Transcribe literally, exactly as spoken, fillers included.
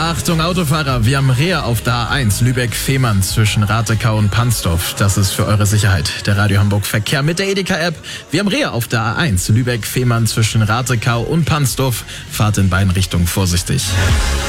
Achtung Autofahrer, wir haben Reha auf der A eins Lübeck-Fehmarn zwischen Ratekau und Pansdorf. Das ist für eure Sicherheit. Der Radio Hamburg Verkehr mit der Edeka-App. Wir haben Reha auf der A eins Lübeck-Fehmarn zwischen Ratekau und Pansdorf. Fahrt in beiden Richtungen vorsichtig.